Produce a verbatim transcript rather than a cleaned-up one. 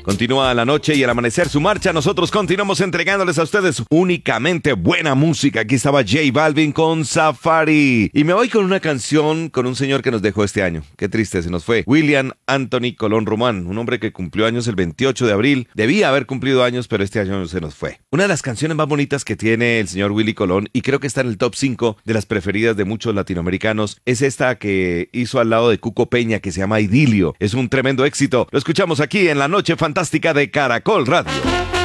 Continúa la noche y el amanecer su marcha. Nosotros continuamos entregándoles a ustedes únicamente buena música. Aquí estaba J Balvin con Safari. Y me voy con una canción con un señor que nos dejó este año. Qué triste, se nos fue. William Anthony Colón Román, un hombre que cumplió años el veintiocho de abril. Debía haber cumplido años, pero este año se nos fue. Una de las canciones más bonitas que tiene el señor Willy Colón, y creo que está en el top cinco de las preferidas de muchos latinoamericanos, es esta que hizo al lado de Cuco Peña, que se llama Idilio. Es un tremendo éxito. Lo escuchamos aquí en la Noche Fantástica de Caracol Radio.